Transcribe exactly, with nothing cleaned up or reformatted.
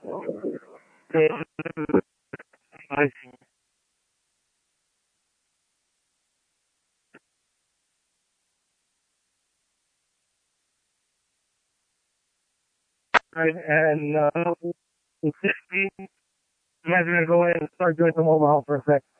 And uh, in sixty, you guys are gonna go in and start doing some Omaha for a sec.